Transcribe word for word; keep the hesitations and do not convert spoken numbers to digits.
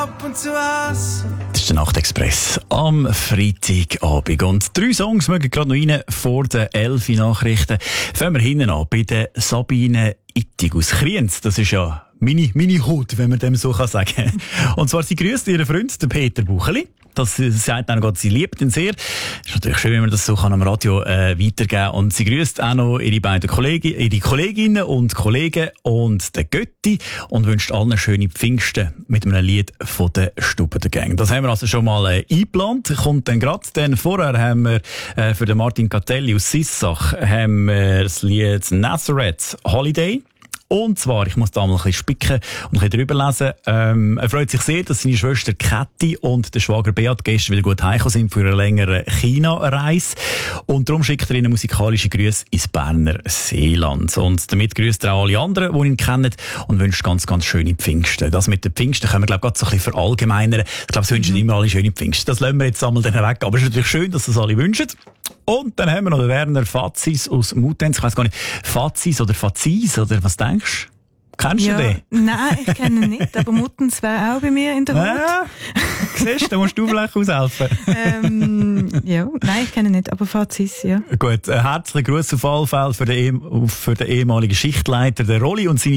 Ab und zu Hass. Das ist der Nachtexpress am Freitagabend. Und drei Songs mögen gerade noch rein vor den elf Nachrichten. Fangen wir hinten an bei der Sabine Ittig aus Kriens. Das ist ja meine, meine Haut, wenn man dem so sagen kann. Und zwar, sie grüßt ihren Freund, den Peter Bucheli. Das sagt auch noch, sie liebt ihn sehr. Ist natürlich schön, wenn man das so kann am Radio äh, weitergeben kann. Und sie grüßt auch noch ihre beiden Kollegen, ihre Kolleginnen und Kollegen und den Götti und wünscht allen schöne Pfingsten mit einem Lied von der Stube der Gang. Das haben wir also schon mal äh, eingeplant. Kommt dann gerade. Denn vorher haben wir äh, für den Martin Catelli aus Sissach haben wir das Lied Nazareth Holiday. Und zwar, ich muss da mal ein bisschen spicken und ein bisschen drüber lesen. Ähm, er freut sich sehr, dass seine Schwester Käthi und der Schwager Beat gestern wieder gut heimgekommen sind für eine längere China-Reise. Und darum schickt er ihnen musikalische Grüße ins Berner Seeland. Und damit grüßt er auch alle anderen, die ihn kennen und wünscht ganz, ganz schöne Pfingsten. Das mit den Pfingsten können wir, glaube ich, gerade so ein bisschen verallgemeinern. Ich glaube, sie wünschen mhm. immer alle schöne Pfingsten. Das lassen wir jetzt einmal dann weg. Aber es ist natürlich schön, dass das alle wünschen. Und dann haben wir noch den Werner Fazis aus Mutenz. Ich weiss gar nicht, Fazis oder Fazis oder was denkst du? Kennst ja, du den? Nein, ich kenne ihn nicht, aber Muttens wäre auch bei mir in der Hut. Ja, siehst du, da musst du vielleicht aushelfen. ähm, ja, nein, ich kenne ihn nicht, aber Fazis, ja. Gut, herzlichen Gruß auf alle Fälle für den, für den ehemaligen Schichtleiter, den Rolli und seine